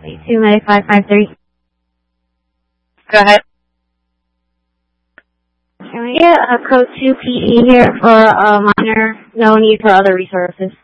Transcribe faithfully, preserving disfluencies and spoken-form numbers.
two nine five five three. Go ahead. Can we get a code two P E here for a minor? No need for other resources.